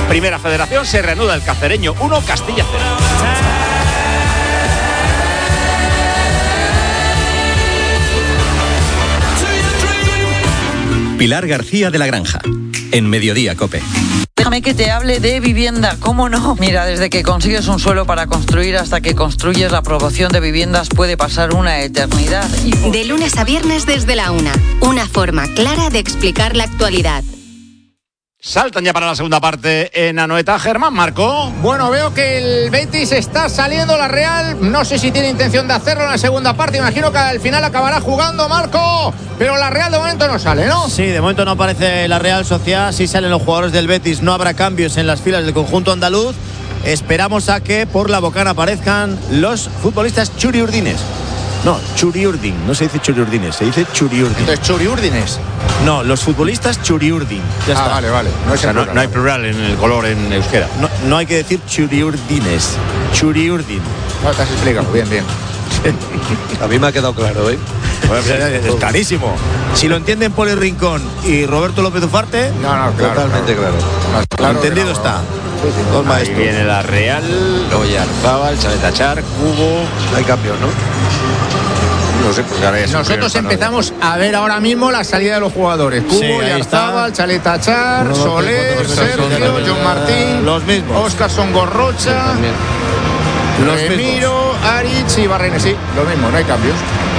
Primera Federación, se reanuda el Cacereño 1, Castilla 0. Pilar García de la Granja, en Mediodía COPE. Déjame que te hable de vivienda, ¿cómo no? Mira, desde que consigues un suelo para construir hasta que construyes la promoción de viviendas puede pasar una eternidad. De lunes a viernes desde la 1, una forma clara de explicar la actualidad. Saltan ya para la segunda parte en Anoeta. Germán, Marco. Bueno, veo que el Betis está saliendo, la Real no sé si tiene intención de hacerlo en la segunda parte, imagino que al final acabará jugando, Marco, pero la Real de momento no sale, ¿no? Sí, de momento no aparece la Real Sociedad, sí salen los jugadores del Betis, no habrá cambios en las filas del conjunto andaluz. Esperamos a que por la Bocana aparezcan los futbolistas churiurdines. No, Churiurdin, no se dice Churiurdines, se dice Churiurdin. Entonces, Churiurdines. No, los futbolistas Churiurdin. Ya está. Vale. No hay plural en el color en euskera. No hay que decir Churiurdines, Churiurdin. No, te has explicado, bien. A mí me ha quedado claro, ¿eh? Es clarísimo. Si lo entienden Poli Rincón y Roberto López Ufarte, no, claro, totalmente claro. Entendido está. Dos maestros. Ahí viene la Real, Oyarzabal, Chaletachar, Cubo. No hay cambio, ¿no? No sé, pues ahora nosotros empezamos a ver ahora mismo la salida de los jugadores. Cubo, Oyarzabal, Chaletachar, Soler, Sergio, John Martín, los mismos. Óscarson Gorrocha, Remiro, Aritz y Barrenes. Sí, lo mismo, no hay cambios.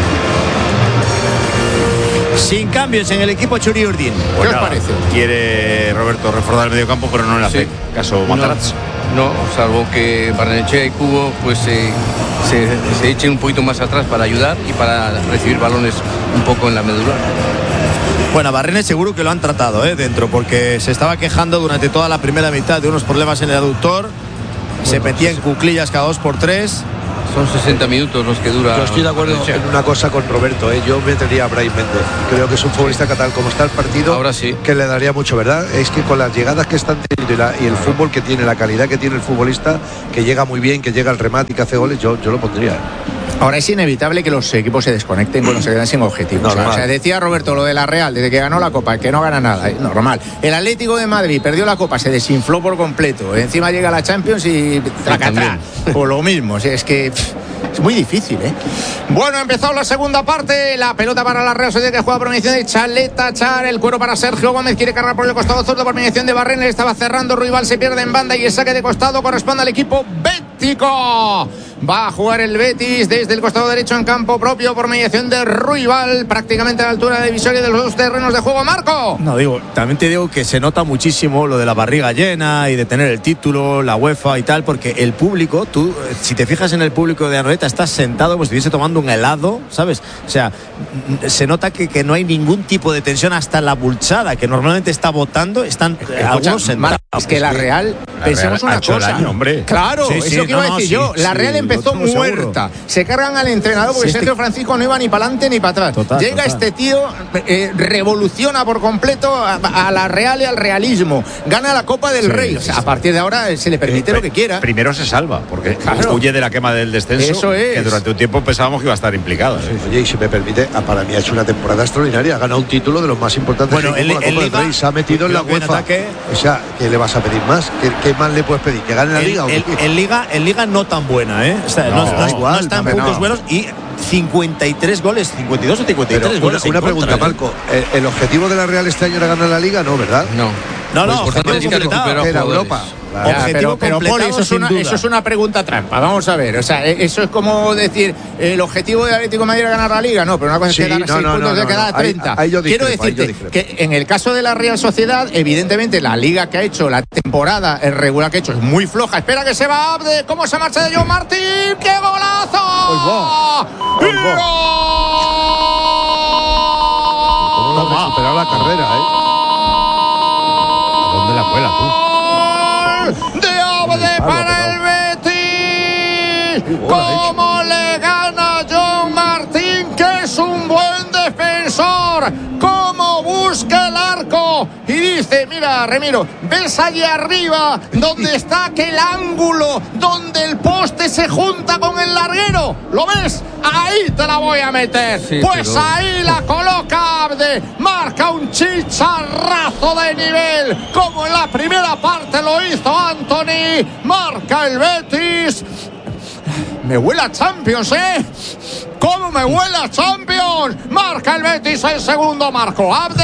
Sin cambios en el equipo Churiurdin. ¿Qué os parece? Quiere Roberto reforzar el medio campo, pero no le hace caso Matarazzo. No, salvo que Barrenechea y Cubo pues se echen un poquito más atrás para ayudar y para recibir balones un poco en la medular. Bueno, a Barrenes seguro que lo han tratado dentro, porque se estaba quejando durante toda la primera mitad de unos problemas en el aductor. Se metía en cuclillas cada 2x3. Son 60 minutos los que dura. Yo estoy de acuerdo en una cosa con Roberto, Yo metería a Brahim Méndez. Creo que es un futbolista que tal como está el partido, ahora sí, que le daría mucho, ¿verdad? Es que con las llegadas que están teniendo y el fútbol que tiene, la calidad que tiene el futbolista, que llega muy bien, que llega al remate y que hace goles, yo lo pondría. Ahora es inevitable que los equipos se desconecten cuando se quedan sin objetivos. O sea, decía Roberto lo de la Real, desde que ganó la Copa, que no gana nada, normal. El Atlético de Madrid perdió la Copa, se desinfló por completo. Encima llega la Champions y tracatrá. Por lo mismo, o sea, es que es muy difícil, Bueno, ha empezado la segunda parte. La pelota para la Real Sociedad, que juega por mediación de Chaletachar. El cuero para Sergio Gómez, quiere cargar por el costado zurdo por mediación de Barrenes. Estaba cerrando, Ruibal se pierde en banda y el saque de costado corresponde al equipo bético. Va a jugar el Betis desde el costado derecho en campo propio por mediación de Ruibal, prácticamente a la altura de divisoria de los dos terrenos de juego. Marco. No, también te digo que se nota muchísimo lo de la barriga llena y de tener el título, la UEFA y tal, porque el público, tú, si te fijas en el público de Anoeta, estás sentado como si estuviese tomando un helado, ¿sabes? O sea, se nota que no hay ningún tipo de tensión, hasta la bulchada, que normalmente está votando, están algunos sentados. Es que la Real, pensemos una cosa. Hombre. Claro, sí, eso que iba a decir yo. La Real empezó muerta. Se cargan al entrenador porque Sergio Francisco no iba ni para adelante ni para atrás. Llega este tío, revoluciona por completo a la Real y al realismo. Gana la Copa del Rey. O sea, a partir de ahora se le permite lo que quiera. Primero se salva, porque huye de la quema del descenso. Eso es. Que durante un tiempo pensábamos que iba a estar implicado. Oye, y si me permite, para mí ha hecho una temporada extraordinaria. Ha ganado un título de los más importantes. Bueno, la Copa del Rey. Se ha metido en la UEFA. O sea, ¿qué le vas a pedir más? ¿Qué más le puedes pedir? ¿Que gane la Liga? En Liga no tan buena, O sea, no está en puntos buenos y 53 goles, 52 o 53 pero goles. Una pregunta, Marco. ¿El objetivo de la Real este año era ganar la Liga? No, ¿verdad? No, objetivo completado. Era Europa. Pero Poli, eso es una pregunta trampa. Vamos a ver, o sea, eso es como decir el objetivo del Atlético de Madrid era ganar la Liga. No, pero una cosa es que gana 6 puntos de quedar a 30. Quiero decirte que en el caso de la Real Sociedad, evidentemente la Liga que ha hecho, la temporada regular que ha hecho es muy floja. Espera que se va Abde, cómo se marcha de John Martín. ¡Qué golazo! ¿Cómo no ha superado la carrera, ¿A dónde la cuela tú? De Abde para el Betis. ¿Cómo le gana John Martín, que es un buen defensor? ¿Cómo busca el arco? y dice, mira, Remiro, ¿ves allí arriba donde está aquel ángulo donde el poste se junta con el larguero? ¿Lo ves? Ahí te la voy a meter. Sí, pues pero... ahí la coloca Abde, marca un chicharrazo de nivel, como en la primera parte lo hizo Anthony, marca el Betis. Me huele a Champions, ¿eh? ¿Cómo me huele a Champions? Marca el Betis el segundo, marco Abde.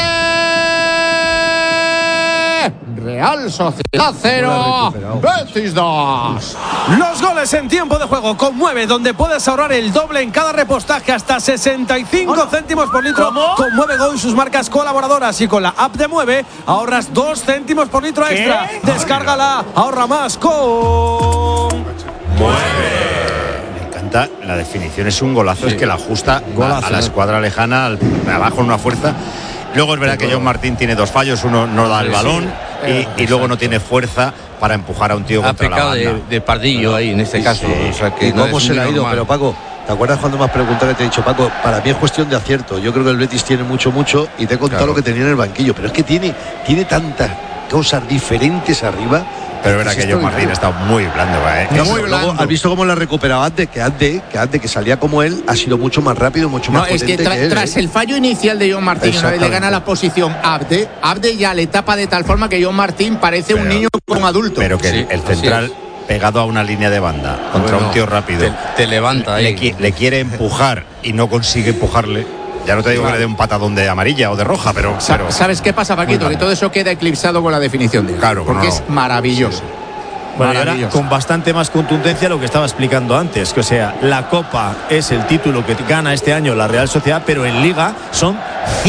Real Sociedad 0, Betis 2. Los goles en tiempo de juego con Mueve, donde puedes ahorrar el doble en cada repostaje, hasta 65 céntimos por litro. ¿Cómo? Con Mueve Go y sus marcas colaboradoras, y con la app de Mueve ahorras 2 céntimos por litro extra. Descárgala, ahorra más con Mueve. La definición es un golazo, es que la ajusta a la escuadra lejana, abajo en una fuerza. Luego es verdad que John Martín tiene 2 fallos, uno no da el balón y luego no tiene fuerza para empujar a un tío contra la banda. de Pardillo ahí en este caso. O sea, que ¿Y cómo se le ha ido? normal. Pero Paco, ¿te acuerdas cuando me has preguntado que te he dicho, Paco? Para mí es cuestión de acierto. Yo creo que el Betis tiene mucho y te he contado lo que tenía en el banquillo, pero es que tiene tantas cosas diferentes arriba. Pero es verdad que John Martín está muy blando, Muy blando. Luego, ¿has visto cómo la ha recuperado antes? Que Ande, que salía como él, ha sido mucho más rápido, mucho más potente. Es que tras el fallo inicial de John Martín, una vez le gana la posición Abde ya le tapa de tal forma que John Martín parece un niño con un adulto. Pero que el central pegado a una línea de banda contra un tío rápido te levanta ahí. Le quiere empujar y no consigue empujarle. Ya no te digo que le dé un patadón de amarilla o de roja, pero ¿Sabes qué pasa, Paquito? Que todo eso queda eclipsado con la definición de él. Claro, porque es maravilloso. Bueno, y ahora con bastante más contundencia lo que estaba explicando antes, que o sea, la Copa es el título que gana este año la Real Sociedad, pero en Liga son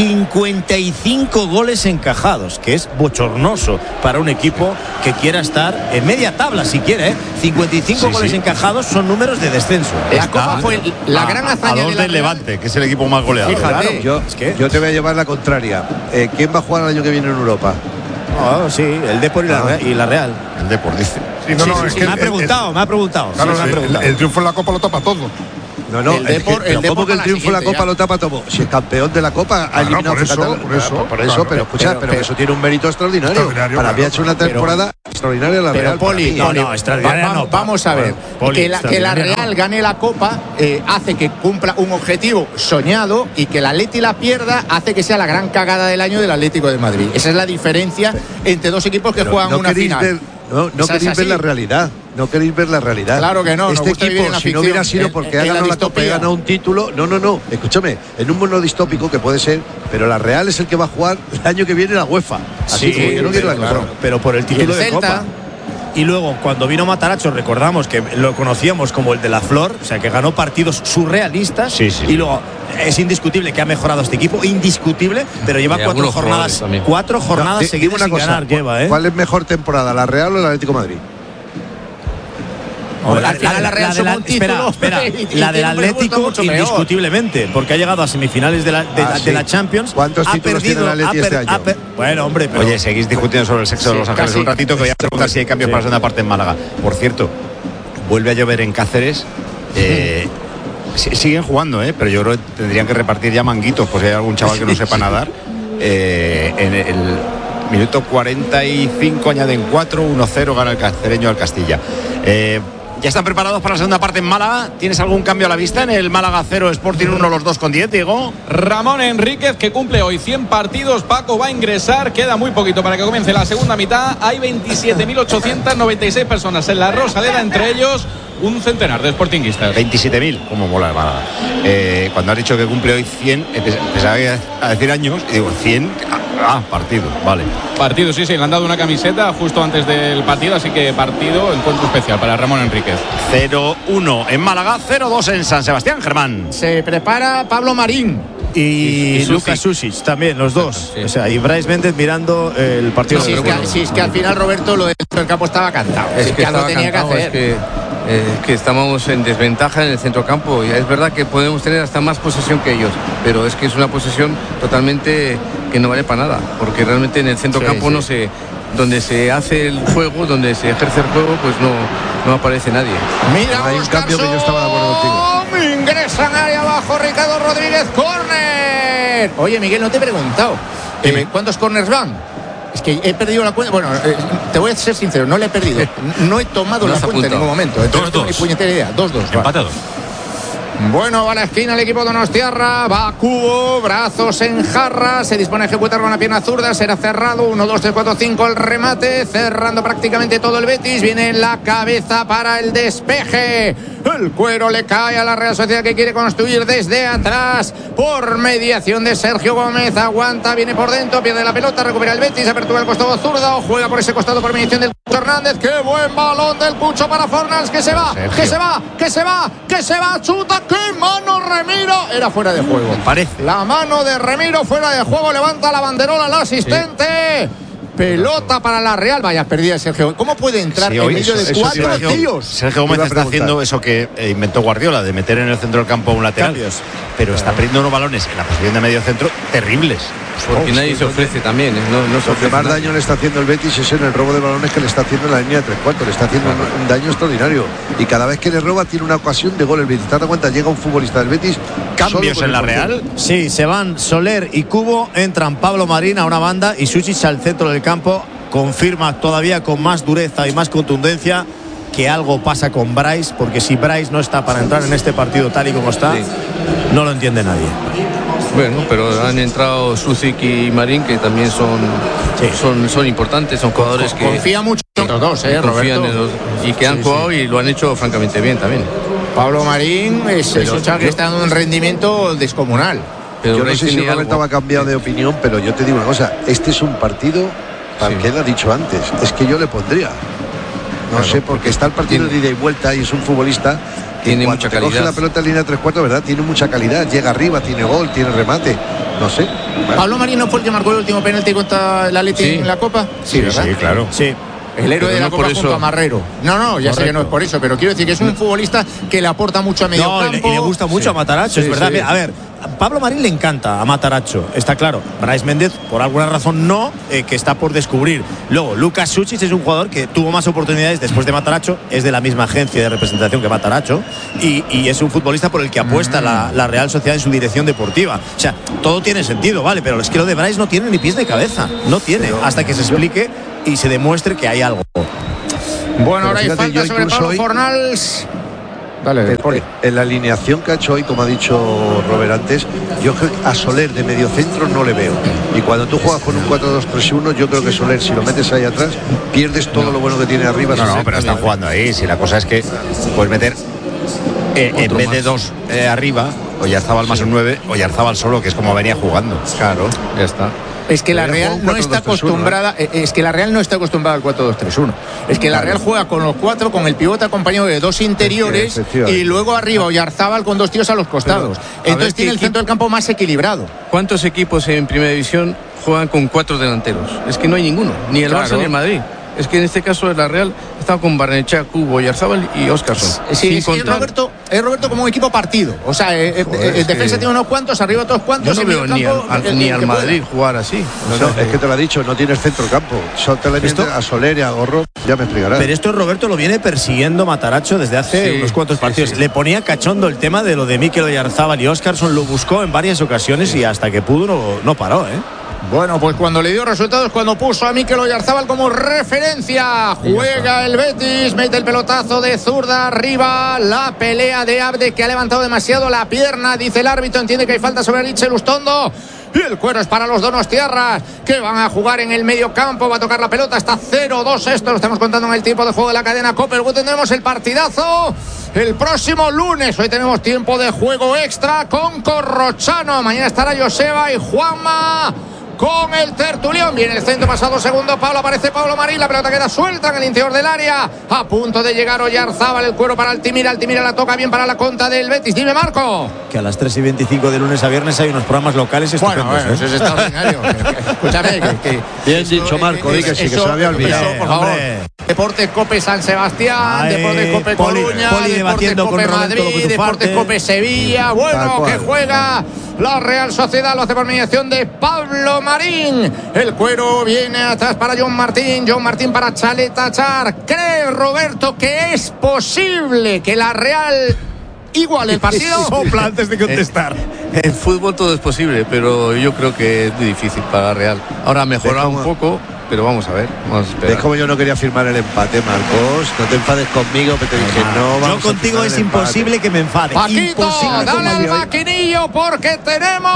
55 goles encajados, que es bochornoso para un equipo que quiera estar en media tabla, si quiere, 55 goles encajados son números de descenso. La Copa fue la gran hazaña a 2 del Levante, que es el equipo más goleado. Fíjate, yo te voy a llevar la contraria. ¿Quién va a jugar el año que viene en Europa? Oh, sí, el Depor y la Real. El Depor dice. Sí, es que me ha preguntado. Claro, el triunfo en la Copa lo tapa todo. No, el Depor, ¿cómo que el triunfo en la Copa lo tapa todo? Si el campeón de la Copa ha eliminado por eso, pero escucha, pero eso tiene un mérito extraordinario. Para mí ha hecho una temporada extraordinaria la Real. Poli, no, extraordinaria no. Vamos a ver, Poli, que la Real gane la Copa hace que cumpla un objetivo soñado, y que el Atleti la pierda hace que sea la gran cagada del año del Atlético de Madrid. Esa es la diferencia entre dos equipos que juegan una final. No queréis ver la realidad. No queréis ver la realidad. Claro que no. Este equipo, si no hubiera sido porque ha ganado la Copa y ha ganado un título. No. Escúchame, en un mundo distópico que puede ser, pero la Real es el que va a jugar el año que viene la UEFA. Así que yo no quiero la Copa. Pero por el título de Copa. Y luego, cuando vino Matarazzo, recordamos que lo conocíamos como el de la Flor, o sea, que ganó partidos surrealistas. Y luego es indiscutible que ha mejorado este equipo, indiscutible, pero lleva 4 jornadas. 4 jornadas seguidas sin ganar lleva, ¿eh? ¿Cuál es mejor temporada, la Real o el Atlético de Madrid? Al final la Real suma un título. Espera, la del Atlético indiscutiblemente, porque ha llegado a semifinales de la Champions. ¿Cuántos títulos tiene el Atlético este año? Bueno, hombre, pero... Oye, seguís discutiendo sobre el sexo de Los Ángeles un ratito, que voy a preguntar si hay cambios para la segunda parte en Málaga. Por cierto, vuelve a llover en Cáceres. Siguen jugando, pero yo creo que tendrían que repartir ya manguitos, pues si hay algún chaval que no sepa nadar. En el minuto 45 añaden 4, 1-0, gana el cacereño al Castilla. ¿Ya están preparados para la segunda parte en Málaga? ¿Tienes algún cambio a la vista en el Málaga 0, Sporting 1, los dos con 10, Diego? Ramón Enríquez, que cumple hoy 100 partidos. Paco va a ingresar, queda muy poquito para que comience la segunda mitad. Hay 27.896 personas en la Rosaleda, entre ellos un centenar de sportinguistas. 27.000, como mola el Málaga. Cuando has dicho que cumple hoy 100, pensaba a decir años, y digo, 100, partido, vale. Partido, sí, le han dado una camiseta justo antes del partido, así que partido, encuentro especial para Ramón Enríquez. 0-1 en Málaga, 0-2 en San Sebastián, Germán. Se prepara Pablo Marín. Y Lucas Susic también, los dos. Sí. O sea, y Bryce Méndez mirando el partido. Si es que al final, Roberto, lo del campo estaba cantado. Es que lo tenía que hacer. Que estamos en desventaja en el centrocampo. Y es verdad que podemos tener hasta más posesión que ellos, pero es que es una posesión totalmente que no vale para nada, porque realmente en el centrocampo no se, donde se hace el juego, donde se ejerce el juego, pues no aparece nadie. Mira, hay un cambio que yo estaba de acuerdo contigo. Ingresan ahí abajo Ricardo Rodríguez, córner. Oye, Miguel, no te he preguntado ¿cuántos córners van? Es que he perdido la cuenta. Bueno, te voy a ser sincero, no le he perdido. No he tomado la cuenta en ningún momento. Entonces, no tengo ni puñetera idea. 2-2. Empatados. Bueno, va a la esquina el equipo de Donostiarra, va a Cubo, brazos en jarra, se dispone a ejecutar con la pierna zurda, será cerrado, 1, 2, 3, 4, 5 el remate, cerrando prácticamente todo el Betis, viene en la cabeza para el despeje, el cuero le cae a la Real Sociedad que quiere construir desde atrás, por mediación de Sergio Gómez, aguanta, viene por dentro, pierde la pelota, recupera el Betis, apertura el costado zurdo, juega por ese costado por mediación del Cucho Hernández, qué buen balón del Cucho para Fornals, que se va, chuta, qué mano Remiro, era fuera de juego. Parece. La mano de Remiro fuera de juego, levanta la banderola al asistente. Pelota para la Real. Vaya perdida Sergio. ¿Cómo puede entrar en medio de 4 tíos? Sergio Gómez está haciendo eso que inventó Guardiola, de meter en el centro del campo un lateral. Cambios. Pero está perdiendo unos balones en la posición de medio centro terribles. Porque nadie se ofrece también. Lo que más daño le está haciendo el Betis es en el robo de balones que le está haciendo en la línea de 3/4. Le está haciendo un daño extraordinario. Y cada vez que le roba tiene una ocasión de gol el Betis. ¿Te das cuenta? Llega un futbolista del Betis. ¿Cambios en la Real? Sí, se van Soler y Cubo. Entran Pablo Marín a una banda y Sušić al centro del campo. Confirma todavía con más dureza y más contundencia que algo pasa con Brais, porque si Brais no está para entrar en este partido tal y como está, no lo entiende nadie. Bueno, pero han entrado Sušić y Marín, que también son importantes, son jugadores que confía mucho en los dos, Roberto. Y que han jugado y lo han hecho francamente bien también. Pablo Marín es un chaval que está dando un rendimiento descomunal. Pero yo no sé si Roberto ha cambiado de opinión, pero yo te digo una cosa, este es un partido, para que él ha dicho antes, es que yo le pondría. No sé, porque está el partido de ida y vuelta y es un futbolista que tiene mucha calidad. Coge la pelota en línea de 3/4, ¿verdad? Tiene mucha calidad, llega arriba, tiene gol, tiene remate. No sé. Pablo Marín no fue el que marcó el último penalti contra el Atleti en la Copa. Sí, claro. Sí. El héroe de la Copa junto a Marrero. No, ya sé que no es por eso, pero quiero decir que es un futbolista que le aporta mucho a medio campo. Y le gusta mucho a Matarazzo, es verdad. A ver, Pablo Marín le encanta a Matarazzo, está claro. Brais Méndez, por alguna razón no, que está por descubrir. Luego, Lucas Sušić es un jugador que tuvo más oportunidades después de Matarazzo, es de la misma agencia de representación que Matarazzo, y es un futbolista por el que apuesta la Real Sociedad en su dirección deportiva. O sea, todo tiene sentido, vale, pero es que lo de Brais no tiene ni pies ni cabeza, no tiene, hasta que se explique y se demuestre que hay algo. Bueno, ahora hay falta sobre Pablo Fornals. Dale, en la alineación que ha hecho hoy, como ha dicho Robert antes, yo creo que a Soler de medio centro no le veo. Y cuando tú juegas con un 4-2-3-1, yo creo que Soler, si lo metes ahí atrás, pierdes todo lo bueno que tiene arriba. No, pero están jugando ahí. Si la cosa es que puedes meter en vez de dos arriba, Oyarzabal más un 9, Oyarzabal solo, que es como venía jugando. Claro, ya está. Es que la Real no está acostumbrada, es que la Real no está acostumbrada al 4-2-3-1. Es que la Real juega con los 4, con el pivote acompañado de 2 interiores y luego arriba Oyarzabal con 2 tíos a los costados. Entonces tiene el centro del campo más equilibrado. ¿Cuántos equipos en Primera División juegan con 4 delanteros? Es que no hay ninguno, ni el Barça ni el Madrid. Es que en este caso la Real estaba con Barrenechea, Cubo, Oyarzabal y Óscarson. Sí, es Roberto como un equipo partido. O sea, defensa tiene unos cuantos, arriba otros cuantos. Yo no veo ni al Madrid jugar así. No, es que te lo ha dicho, no tienes centro campo. A Soler y a Gorro, ya me explicarás. Pero esto Roberto lo viene persiguiendo Matarazzo desde hace unos cuantos partidos. Le ponía cachondo el tema de lo de Mikel Oyarzabal y Óscarson, lo buscó en varias ocasiones y hasta que pudo no paró, Bueno, pues cuando le dio resultados, cuando puso a Mikel Oyarzabal como referencia, juega el Betis, mete el pelotazo de zurda arriba, la pelea de Abde, que ha levantado demasiado la pierna, dice el árbitro, entiende que hay falta sobre Aritz Lustondo. Y el cuero es para los donostiarras, que van a jugar en el medio campo. Va a tocar la pelota, está 0-2 esto. Lo estamos contando en el tiempo de juego de la cadena COPE. Luego tendremos el partidazo el próximo lunes. Hoy tenemos tiempo de juego extra con Corrochano. Mañana estará Joseba y Juanma con el tertulión. Viene el centro, pasado segundo Pablo, aparece Pablo Marín, la pelota queda suelta en el interior del área, a punto de llegar Oyarzabal, el cuero para Altimira la toca bien para la contra del Betis. Dime, Marco. Que a las 3:25 de lunes a viernes hay unos programas locales estupendos. Bueno, eso es extraordinario. Escúchame, bien dicho, Marco, que sí, que se me había olvidado. Eso, por favor. Deportes Cope San Sebastián, Deportes Cope Coruña, Deportes Cope Madrid, Deportes Cope Sevilla. Bueno, que juega la Real Sociedad, lo hace por mediación de Pablo Marín. El cuero viene atrás para John Martín para Chaleta Char. ¿Cree Roberto que es posible que la Real iguale el partido? Sopla antes de contestar. En fútbol todo es posible, pero yo creo que es muy difícil para la Real. Ahora ha mejorado un poco, pero vamos a ver, vamos a esperar. Es como yo no quería firmar el empate, Marcos. No te enfades conmigo, pero te dije no. Yo contigo es imposible que me enfade. Paquito, dale al maquinillo porque tenemos.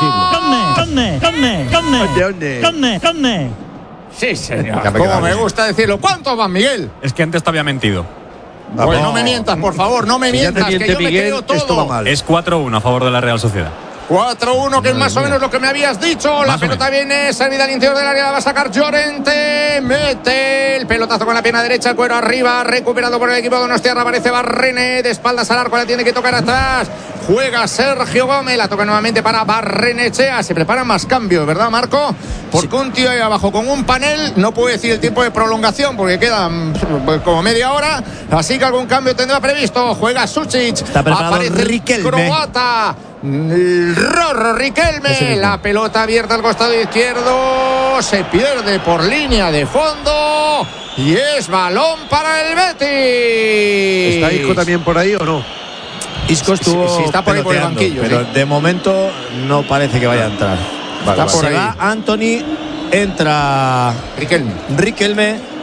¿Dónde? Sí, señor. Como me gusta decirlo. ¿Cuánto van, Miguel? Es que antes te había mentido. Pues no me mientas, por favor, no me mientas, que yo me creo todo. Esto va mal. Es 4-1 a favor de la Real Sociedad. 4-1, que es más o menos lo que me habías dicho. La pelota viene servida al interior del área, la va a sacar Llorente. Mete el pelotazo con la pierna derecha, el cuero arriba, recuperado por el equipo de Donostiarra. Aparece Barrene, de espaldas al arco, la tiene que tocar atrás. Juega Sergio Gómez, la toca nuevamente para Barrenechea. Se preparan más cambios, ¿verdad, Marco? Porque un tío ahí abajo con un panel, no puedo decir el tiempo de prolongación porque quedan como media hora. Así que algún cambio tendrá previsto. Juega Sucic. Está preparado Riquelme. Croata. Rorro Riquelme, la pelota abierta al costado izquierdo, se pierde por línea de fondo y es balón para el Betis. ¿Está Isco también por ahí o no? Isco estuvo sí, está por ahí por el banquillo, pero de momento no parece que vaya a entrar. Está por ahí. Va Anthony, entra Riquelme.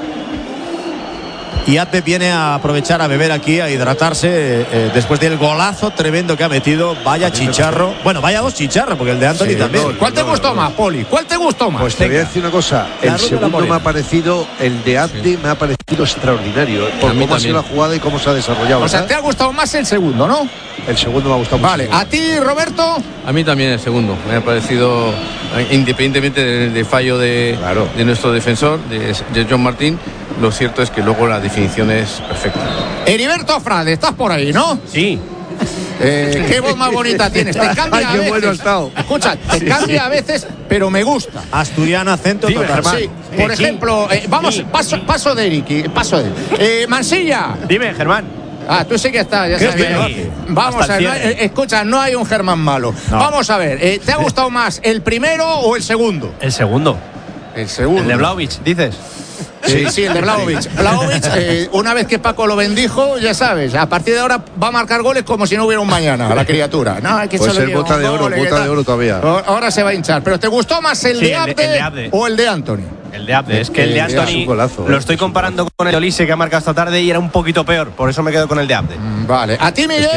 Y Atbe viene a aprovechar a beber aquí, a hidratarse después del golazo tremendo que ha metido. Vaya chicharro. Bueno, vaya dos chicharros, porque el de Anthony también. ¿Cuál te gustó más, Poli? ¿Cuál te gustó más? Pues te voy a decir una cosa. El segundo me ha parecido, el de Abde me ha parecido extraordinario. Por cómo ha sido la jugada y cómo se ha desarrollado. O sea, te ha gustado más el segundo, ¿no? El segundo me ha gustado mucho. Vale, ¿a ti, Roberto? A mí también el segundo. Me ha parecido, independientemente del fallo de nuestro defensor, de John Martín, lo cierto es que luego la definición es perfecta. Heriberto Frade, estás por ahí, ¿no? Sí. Qué voz más bonita tienes. Te cambia a veces. Bueno estado. Escucha, te cambia a veces, pero me gusta. Asturiano, acento total. Sí. Por ejemplo, vamos, paso de Eric. Mansilla. Dime, Germán. Ah, tú sí que estás, ya sabes. Vamos a ver, escucha, no hay un Germán malo. No. Vamos a ver, ¿te ha gustado más el primero o el segundo? El segundo. El segundo. El de Vlahovic, dices. Sí, el de Vlahovic. Vlahovic, una vez que Paco lo bendijo, ya sabes, a partir de ahora va a marcar goles como si no hubiera un mañana, la criatura. No, hay que puede ser bota de oro todavía. Ahora se va a hinchar. ¿Pero te gustó más el de Abde o el de Anthony? El de Abde, es que el de Anthony lo estoy comparando con el de Olise que ha marcado esta tarde y era un poquito peor, por eso me quedo con el de Abde. Vale, ¿a ti, Miguel?